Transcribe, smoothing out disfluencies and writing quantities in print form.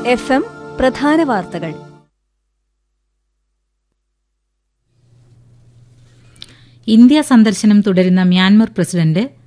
FM പ്രധാന വാർത്തകൾ. India സന്ദർശനം തുടരുന്ന മ്യാൻമർ പ്രസിഡന്റ്